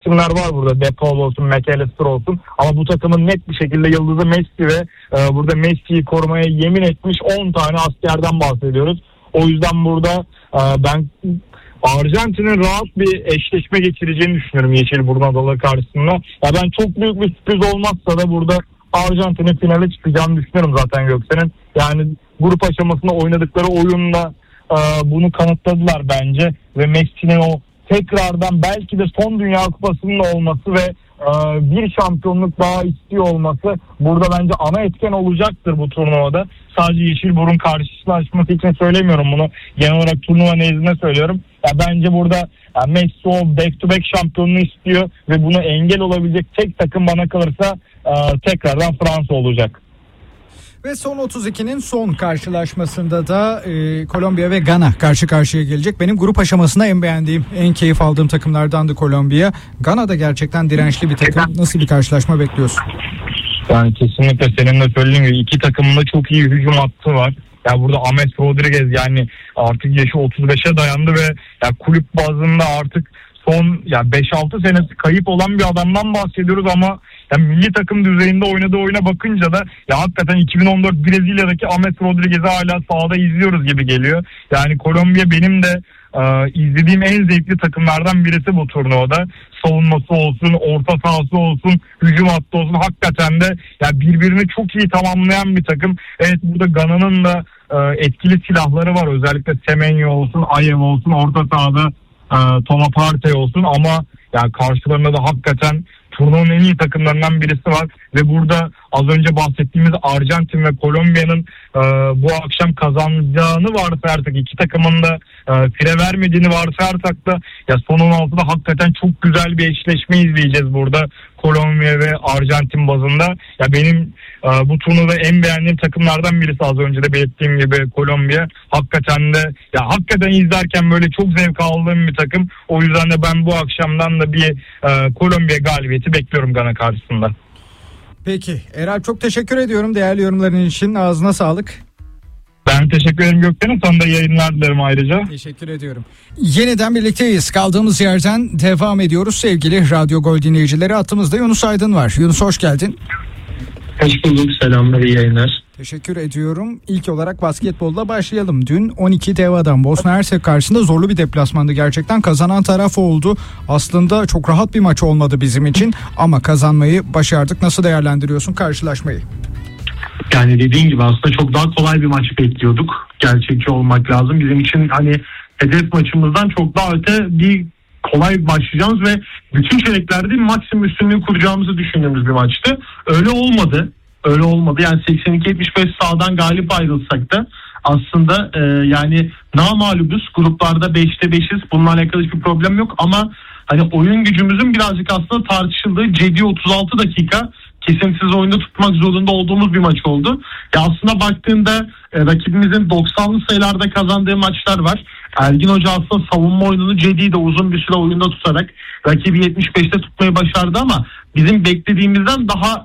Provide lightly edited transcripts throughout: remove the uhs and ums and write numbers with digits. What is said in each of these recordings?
isimler var burada. De Paul olsun, McAllister olsun. Ama bu takımın net bir şekilde yıldızı Messi ve burada Messi'yi korumaya yemin etmiş 10 tane askerden bahsediyoruz. O yüzden burada ben Arjantin'in rahat bir eşleşme geçireceğini düşünüyorum Yeşilburun Adaları karşısında. Ya ben çok büyük bir sürpriz olmazsa da burada Arjantin'in finale çıkacağını düşünüyorum zaten Göksel'in. Yani grup aşamasında oynadıkları oyunla bunu kanıtladılar bence. Ve Messi'nin o tekrardan belki de son Dünya Kupası'nın olması ve bir şampiyonluk daha istiyor olması burada bence ana etken olacaktır bu turnuvada. Sadece Yeşilburun karşılaşması için söylemiyorum bunu. Genel olarak turnuva nezdinde söylüyorum. Ya bence burada Messi o back to back şampiyonluğu istiyor ve buna engel olabilecek tek takım bana kalırsa tekrardan Fransa olacak. Ve son 32'nin son karşılaşmasında da Kolombiya ve Gana karşı karşıya gelecek. Benim grup aşamasında en beğendiğim, en keyif aldığım takımlardandı Kolombiya. Gana da gerçekten dirençli bir takım. Nasıl bir karşılaşma bekliyorsun? Yani kesinlikle senin de söylediğin gibi iki takımın da çok iyi hücum hattı var. Ya burada James Rodriguez yani artık yaşı 35'e dayandı ve ya kulüp bazında artık son ya 5-6 senesi kayıp olan bir adamdan bahsediyoruz ama ya milli takım düzeyinde oynadığı oyuna bakınca da ya hakikaten 2014 Brezilya'daki James Rodriguez'i hala sahada izliyoruz gibi geliyor. Yani Kolombiya benim de izlediğim en zevkli takımlardan birisi bu turnuvada. Savunması olsun, orta sahası olsun, hücum hattı olsun, hakikaten de ya birbirini çok iyi tamamlayan bir takım. Evet, burada Gana'nın da etkili silahları var. Özellikle Semenyo olsun, Ayev olsun, orta sahada Thomas Partey olsun ama ya karşılarında da hakikaten turnuvanın en iyi takımlarından birisi var ve burada az önce bahsettiğimiz Arjantin ve Kolombiya'nın bu akşam kazanacağını varsayarsak, iki takımın da fire vermediğini varsayarsak da ya son 16'da hakikaten çok güzel bir eşleşme izleyeceğiz burada Kolombiya ve Arjantin bazında. Ya benim bu turnuvada en beğendiğim takımlardan birisi az önce de belirttiğim gibi Kolombiya. Hakikaten de ya hakikaten izlerken böyle çok zevk aldığım bir takım. O yüzden de ben bu akşamdan da bir Kolombiya galibiyeti bekliyorum Gana karşısında. Peki Eray, çok teşekkür ediyorum değerli yorumların için. Ağzına sağlık. Ben teşekkür ederim Gökhan'ım. Sana da yayınlar dilerim ayrıca. Teşekkür ediyorum. Yeniden birlikteyiz. Kaldığımız yerden devam ediyoruz sevgili Radyo Gol dinleyicileri. Hattımızda Yunus Aydın var. Yunus, hoş geldin. Hoş bulduk. Selamlar, iyi yayınlar. Teşekkür ediyorum. İlk olarak basketbolla başlayalım. Dün 12 dev adam Bosna Hersek karşısında zorlu bir deplasmandı gerçekten. Kazanan taraf oldu. Aslında çok rahat bir maç olmadı bizim için ama kazanmayı başardık. Nasıl değerlendiriyorsun karşılaşmayı? Yani dediğin gibi aslında çok daha kolay bir maç bekliyorduk. Gerçekçi olmak lazım. Bizim için hani hedef maçımızdan çok daha öte bir kolay başlayacağımız ve bütün çeyreklerde maksimum üstünlüğü kuracağımızı düşündüğümüz bir maçtı. Öyle olmadı. Yani 82-75 sahadan galip ayrılsak da aslında yani namağlubuz. Gruplarda 5'te 5'iz. Bununla alakalı hiçbir problem yok ama hani oyun gücümüzün birazcık aslında tartışıldığı, ciddi 36 dakika kesintisiz oyunda tutmak zorunda olduğumuz bir maç oldu. Ya aslında baktığında rakibimizin 90'lı sayılarda kazandığı maçlar var. Ergin Hoca aslında savunma oyununu Cedi'yi de uzun bir süre oyunda tutarak rakibi 75'te tutmayı başardı ama bizim beklediğimizden daha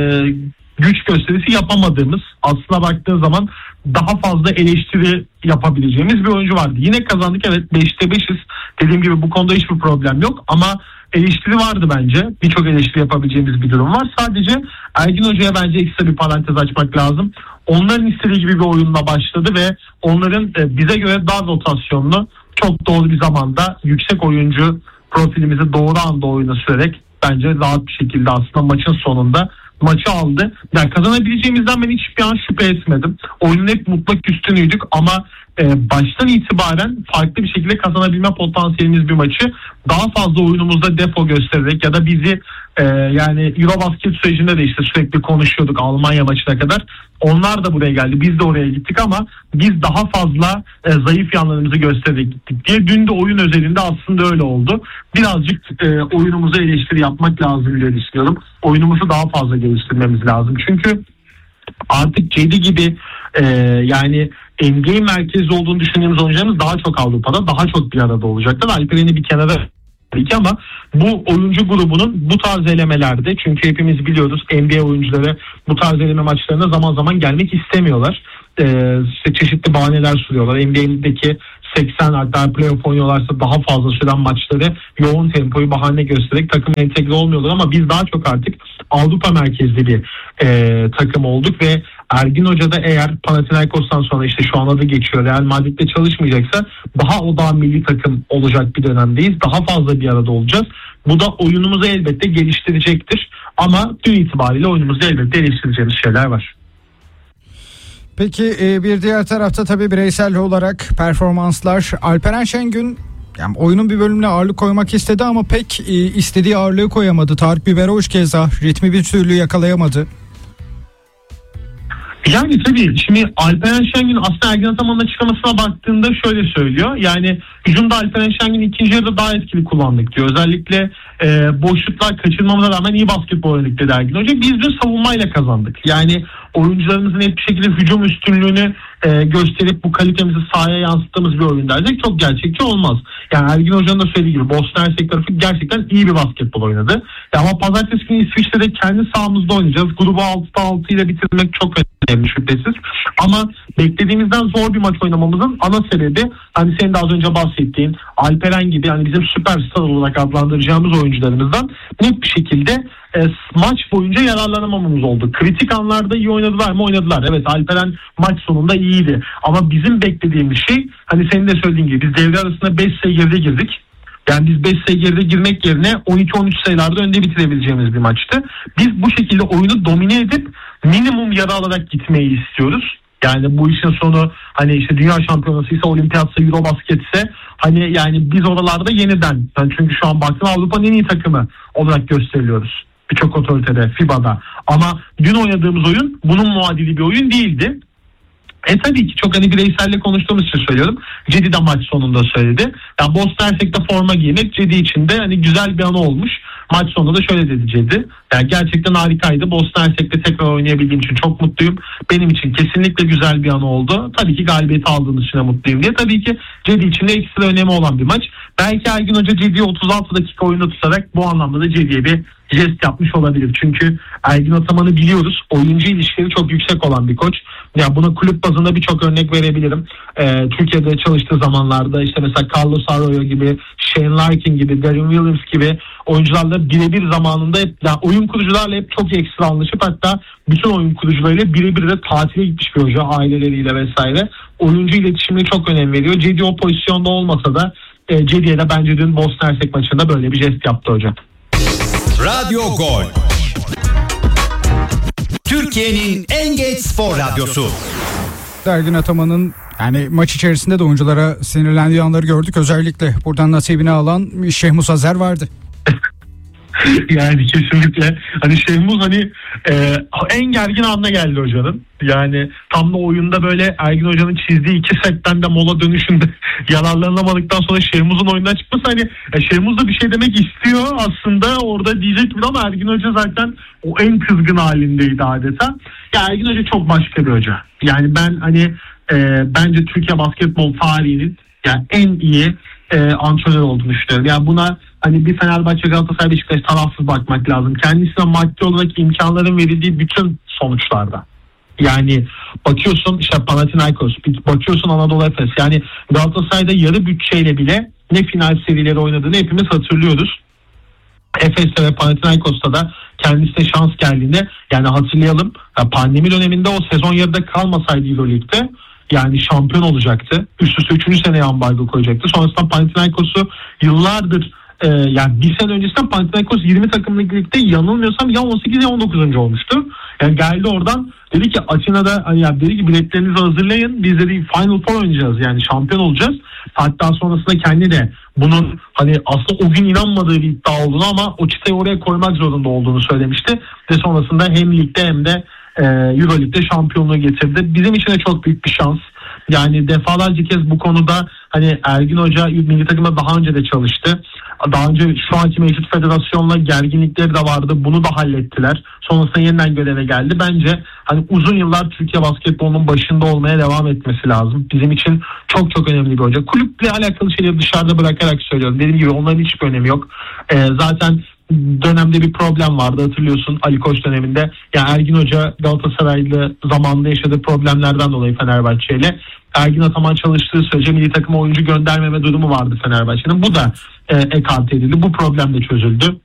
güç gösterisi yapamadığımız, aslına baktığın zaman daha fazla eleştiri yapabileceğimiz bir oyuncu vardı. Yine kazandık, evet 5'te 5'iz. Dediğim gibi bu konuda hiçbir problem yok ama eleştiri vardı bence. Birçok eleştiri yapabileceğimiz bir durum var. Sadece Ergin Hoca'ya bence ekstra bir parantez açmak lazım. Onların istediği gibi bir oyunla başladı ve onların bize göre dar rotasyonlu, çok doğru bir zamanda yüksek oyuncu profilimizi doğru anda oyuna sürerek bence rahat bir şekilde aslında maçın sonunda maçı aldı. Yani kazanabileceğimizden ben hiçbir an şüphe etmedim. Oyunun hep mutlak üstünüydük ama baştan itibaren farklı bir şekilde kazanabilme potansiyelimiz bir maçı daha fazla oyunumuzda depo göstererek ya da bizi yani Eurobasket sürecinde de işte sürekli konuşuyorduk Almanya maçına kadar. Onlar da buraya geldi. Biz de oraya gittik ama biz daha fazla zayıf yanlarımızı göstererek gittik diye. Dün de oyun özelinde aslında öyle oldu. Birazcık oyunumuza eleştiri yapmak lazım diye düşünüyorum. Oyunumuzu daha fazla geliştirmemiz lazım. Çünkü artık Cedi gibi yani NBA merkezi olduğunu düşündüğümüz oyuncularımız daha çok Avrupa'da, daha çok bir arada olacaklar. Alperen'i bir kenara tabii ama bu oyuncu grubunun bu tarz elemelerde, çünkü hepimiz biliyoruz NBA oyuncuları bu tarz eleme maçlarına zaman zaman gelmek istemiyorlar. İşte çeşitli bahaneler sunuyorlar. NBA'deki 80 hatta playoff oynuyorlarsa daha fazla süren maçları yoğun tempoyu bahane göstererek takım entegre olmuyorlar ama biz daha çok artık Avrupa merkezli bir takım olduk ve Ergin Hoca da eğer Panathinaikos'tan sonra işte şu an adı geçiyor Real Madrid'de çalışmayacaksa daha milli takım olacak bir dönemdeyiz. Daha fazla bir arada olacağız. Bu da oyunumuzu elbette geliştirecektir. Ama dün itibariyle oyunumuzda elbette eleştireceğimiz şeyler var. Peki bir diğer tarafta tabii bireysel olarak performanslar. Alperen Şengün yani oyunun bir bölümüne ağırlık koymak istedi ama pek istediği ağırlığı koyamadı. Tarık Biberoj keza ritmi bir türlü yakalayamadı. Yani tabii şimdi Alperen Şengün aslında Ergin Ataman'ın açıklamasına baktığında şöyle söylüyor. Yani hücumda Alperen Şengün'ü ikinci yarıda daha etkili kullandık diyor. Özellikle boşluklar kaçırmamıza rağmen iyi basketbol oynadık dedi Ergin Hoca. Biz de savunmayla kazandık. Yani oyuncularımızın net bir şekilde hücum üstünlüğünü gösterip bu kalitemizi sahaya yansıttığımız bir oyun dersek çok gerçekçi olmaz. Yani Ergin Hoca'nın da söylediği gibi Bosna Hersek tarafı gerçekten iyi bir basketbol oynadı. Ama pazartesi günü İsviçre'de kendi sahamızda oynayacağız. Grubu 6'da 6 ile bitirmek çok önemli şüphesiz. Ama beklediğimizden zor bir maç oynamamızın ana sebebi hani senin de az önce bahsettiğin Alperen gibi hani bizim süperstar olarak adlandıracağımız oyuncularımızdan net bir şekilde maç boyunca yararlanamamamız oldu. Kritik anlarda iyi oynadılar mı? Oynadılar. Evet, Alperen maç sonunda iyiydi. Ama bizim beklediğimiz şey hani senin de söylediğin gibi biz devre arasında 5 sayı geride girdik. Yani biz 5 sayı geride girmek yerine 12-13 sayılarda önde bitirebileceğimiz bir maçtı. Biz bu şekilde oyunu domine edip minimum yara alarak gitmeyi istiyoruz. Yani bu işin sonu hani işte dünya şampiyonası ise olimpiyatsa Eurobasketse hani yani biz oralarda yeniden yani çünkü şu an baktığında Avrupa'nın en iyi takımı olarak gösteriliyoruz. Birçok otoritede, FIBA'da. Ama dün oynadığımız oyun bunun muadili bir oyun değildi. Tabii ki çok hani bireyselle konuştuğumuz için söylüyorum. Cedi de maç sonunda söyledi. Yani Bosna Hersek'te forma giymek Cedi için de hani güzel bir anı olmuş. Maç sonunda da şöyle dedi Cedi. Yani gerçekten harikaydı. Bosna Hersek'te tekrar oynayabildiğim için çok mutluyum. Benim için kesinlikle güzel bir anı oldu. Tabii ki galibiyeti aldığımız için de mutluyum diye. Tabii ki Cedi için de ekstra önemi olan bir maç. Belki Ergin Hoca Cedi'yi 36 dakika oyunda tutarak bu anlamda da Cedi'ye bir jest yapmış olabilir. Çünkü Ergin Ataman'ı biliyoruz. Oyuncu ilişkileri çok yüksek olan bir koç. Ya buna kulüp bazında birçok örnek verebilirim. Türkiye'de çalıştığı zamanlarda işte mesela Carlos Arroyo gibi, Shane Larkin gibi, Darren Williams gibi oyuncularla birebir zamanında hep yani oyun kurucularla hep çok ekstra anlaşıp hatta bütün oyun kurucularıyla birebir de tatile gitmiş bir hoca aileleriyle vesaire. Oyuncu iletişimine çok önem veriyor. Cedi o pozisyonda olmasa da Cedi'ye de bence dün Bosna Hersek maçında böyle bir jest yaptı hoca. Radyo Gol. Türkiye'nin en geç spor radyosu. Ergin Ataman'ın yani maç içerisinde de oyunculara sinirlendiği anları gördük. Özellikle buradan nasibini alan Şehmus Azer vardı. Yani kesinlikle hani Şehmuz hani en gergin anına geldi hocanın. Yani tam da oyunda böyle Ergin Hoca'nın çizdiği 2 setten de mola dönüşünde yararlanamadıktan sonra Şehmuz'un oyundan çıkması hani Şehmuz da bir şey demek istiyor aslında orada diyecek gibi ama Ergin Hoca zaten o en kızgın halindeydi adeta. Ya Ergin Hoca çok başka bir hoca. Yani ben hani bence Türkiye basketbol tarihinin yani en iyi antrenör olduğunu düşünüyorum. Yani buna hani bir Fenerbahçe, Galatasaray, Beşiktaş tarafsız bakmak lazım. Kendisine maddi olarak imkanların verildiği bütün sonuçlarda. Yani bakıyorsun işte Panathinaikos, bakıyorsun Anadolu Efes. Yani Galatasaray'da yarı bütçeyle bile ne final serileri oynadığını hepimiz hatırlıyoruz. Efes'te ve Panathinaikos'ta da kendisine şans geldiğinde yani hatırlayalım pandemi döneminde o sezon yarıda kalmasaydı Euroleague'de yani şampiyon olacaktı. Üst üste 3. seneye ambargo koyacaktı. Sonrasında Panathinaikos'u yıllardır yani bir sene öncesinden Panathinaikos 20 takımla birlikte yanılmıyorsam ya 18 ya 19. olmuştu. Yani geldi oradan dedi ki Atina'da hani ya dedi ki biletlerinizi hazırlayın. Biz dedi Final Four oynayacağız yani şampiyon olacağız. Hatta sonrasında kendi de bunun hani aslında o gün inanmadığı bir iddia olduğunu ama o çıtayı oraya koymak zorunda olduğunu söylemişti. Ve sonrasında hem ligde hem de Euroleague'de şampiyonluğu getirdi. Bizim için de çok büyük bir şans. Yani defalarca kez bu konuda hani Ergin Hoca milli takımda daha önce de çalıştı. Daha önce şu anki mevcut federasyonla gerginlikleri de vardı. Bunu da hallettiler. Sonrasında yeniden göreve geldi. Bence hani uzun yıllar Türkiye basketbolunun başında olmaya devam etmesi lazım. Bizim için çok çok önemli bir hoca. Kulüple alakalı şeyleri dışarıda bırakarak söylüyorum. Dediğim gibi onların hiçbir önemi yok. Zaten dönemde bir problem vardı, hatırlıyorsun, Ali Koç döneminde. Yani Ergin Hoca Galatasaraylı zamanında yaşadığı problemlerden dolayı Fenerbahçe ile Ergin Ataman çalıştığı sürece milli takıma oyuncu göndermeme durumu vardı Fenerbahçe'nin. Bu da ekarte edildi. Bu problem de çözüldü.